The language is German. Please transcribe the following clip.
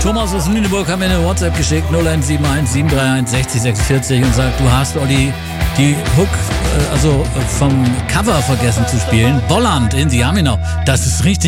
Thomas aus Lüneburg hat mir eine WhatsApp geschickt, 0171 731 60 46 und sagt, du hast, Olli, die Hook vom Cover vergessen zu spielen. Bolland in Siaminau. Das ist richtig.